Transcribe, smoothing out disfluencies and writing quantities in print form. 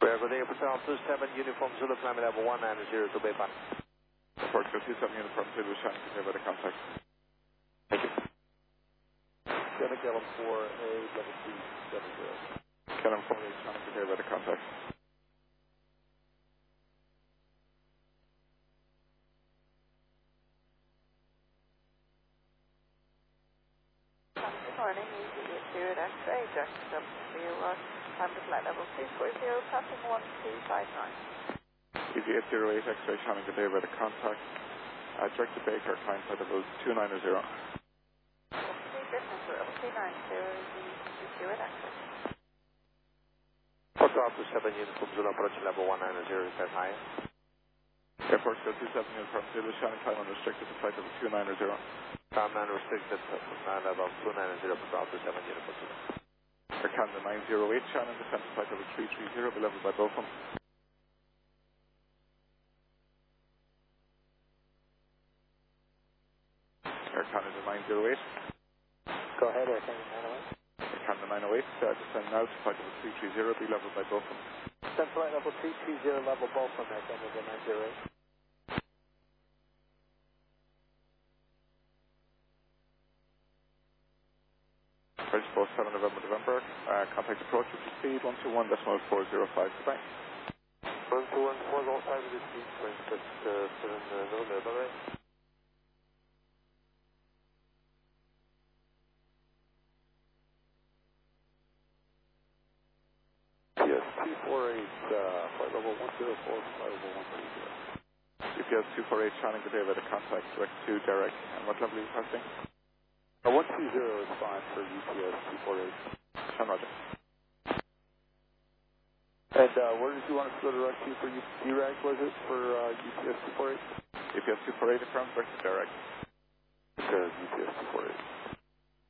Bravo Day, Patel 27, Uniform Zulu, climb level 190 to Bay Pan. Airport 27, Uniform Zulu, Shannon, contained by the contact. Thank you. Shannon, Kellam 4A, level 270. Kellam 4A, Shannon, contained by the contact. Good morning, easy to Spirit X-ray, Jackson W, time to flight level 240, passing 1259. Easy 808, X-ray, Shannon, contained by the contact. Direct to Baker, climb flight level 290. Business room 290, easy Spirit X-ray. Patel 27, Uniform Zulu, approach level 190, set high. Airport 27, Uniform Zulu, Shannon, climb unrestricted to flight level 290. Climb 9 restricted, flight level 290, Patel 27, Uniform Zulu. Air Canada 908, Shannon, descent to flight level 330, be leveled by both of them. Air Canada 908. Go ahead, Air Canada 908. Air Canada 908, descend now to flight level 330, be leveled by both of them. Descend flight level 330, level both from Air Canada 908. Principal 7 November, contact approach with speed 121.405, goodbye. 121.405 with the speed, 7 November. GPS 248, flight level 104, flight level 130. GPS 248, Shannon, contained by the contact, direct to Derek. And what level are you passing? 120 is fine for UPS 248. Sean Roger. And where did you want us to go direct to for DRAG, was it, for UPS 248? UPS 248, affirmed, direct to Derek.